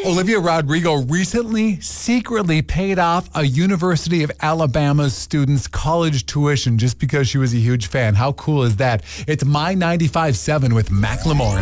Olivia Rodrigo recently secretly paid off a University of Alabama's students' college tuition just because she was a huge fan. How cool is that? It's My 95.7 with Macklemore.